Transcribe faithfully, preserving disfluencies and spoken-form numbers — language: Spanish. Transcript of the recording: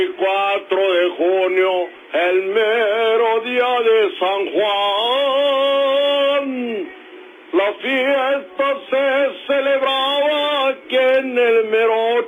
cuatro de junio, el mero día de San Juan.